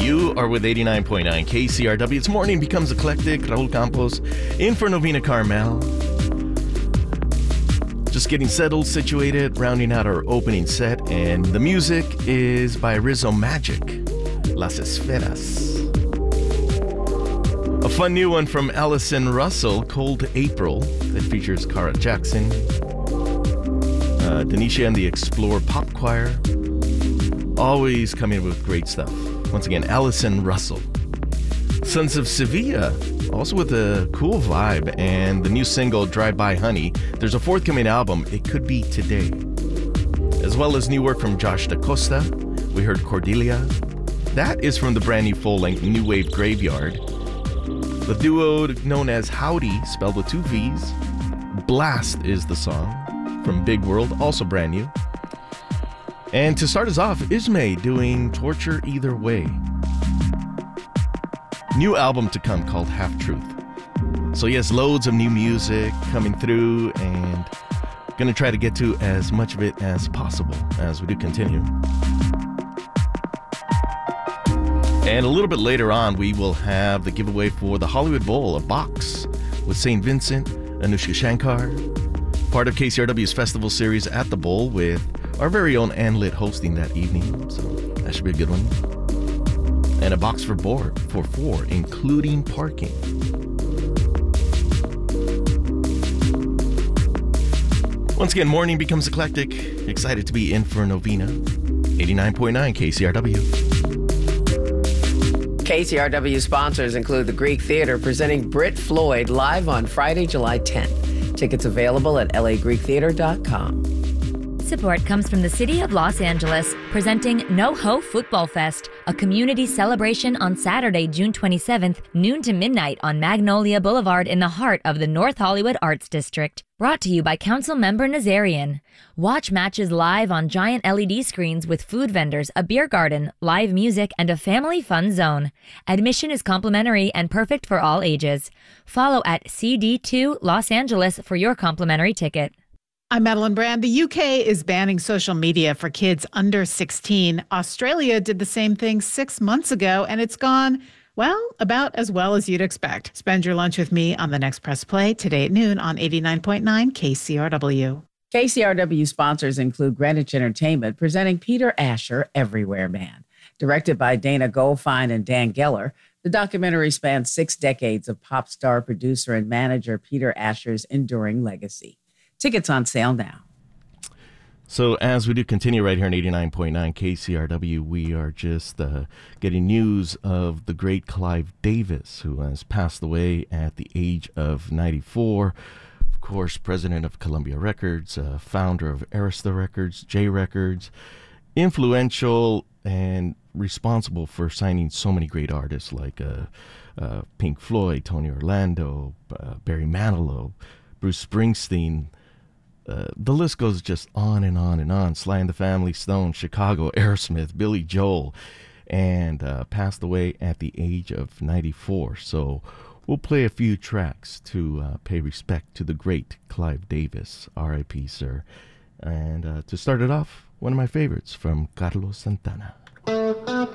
You are with 89.9 KCRW. It's morning becomes eclectic. Raul Campos in for Novena Carmel. Just getting settled, situated, rounding out our opening set. And the music is by Rizzo Magic, Las Esferas. A fun new one from Allison Russell, Cold April, that features Cara Jackson, Denisha and the Explore Pop Choir. Always coming with great stuff. Once again, Allison Russell. Sons of Sevilla, also with a cool vibe, and the new single, Drive By Honey. There's a forthcoming album, It Could Be Today. As well as new work from Josh DaCosta. We heard Cordelia. That is from the brand new full-length New Wave Graveyard. The duo known as Howdy, spelled with 2 V's. Blast is the song from Big World, also brand new. And to start us off, Ismay doing Torture Either Way. New album to come called Half Truth. So yes, loads of new music coming through, and gonna try to get to as much of it as possible as we do continue. And a little bit later on, we will have the giveaway for the Hollywood Bowl, a box with St. Vincent, Anushka Shankar, part of KCRW's festival series at the Bowl with our very own Ann Lit hosting that evening, so that should be a good one. And a box for 4, including parking. Once again, morning becomes eclectic. Excited to be in for Novena. 89.9 KCRW. KCRW sponsors include the Greek Theater presenting Brit Floyd live on Friday, July 10th. Tickets available at lagreektheater.com. Support comes from the City of Los Angeles, presenting NoHo Football Fest, a community celebration on Saturday, June 27th, noon to midnight on Magnolia Boulevard in the heart of the North Hollywood Arts District. Brought to you by Councilmember Nazarian. Watch matches live on giant LED screens with food vendors, a beer garden, live music, and a family fun zone. Admission is complimentary and perfect for all ages. Follow at CD2 Los Angeles for your complimentary ticket. I'm Madeline Brand. The UK is banning social media for kids under 16. Australia did the same thing 6 months ago, and it's gone, well, about as well as you'd expect. Spend your lunch with me on the next Press Play today at noon on 89.9 KCRW. KCRW sponsors include Greenwich Entertainment presenting Peter Asher, Everywhere Man. Directed by Dana Goldfein and Dan Geller, the documentary spans 6 decades of pop star, producer, and manager Peter Asher's enduring legacy. Tickets on sale now. So as we do continue right here on 89.9 KCRW, we are just getting news of the great Clive Davis, who has passed away at the age of 94. Of course, president of Columbia Records, founder of Arista Records, J Records, influential and responsible for signing so many great artists like Pink Floyd, Tony Orlando, Barry Manilow, Bruce Springsteen. The list goes just on and on and on. Sly and the Family Stone, Chicago, Aerosmith, Billy Joel, and passed away at the age of 94. So we'll play a few tracks to pay respect to the great Clive Davis, R.I.P., sir. And to start it off, one of my favorites from Carlos Santana.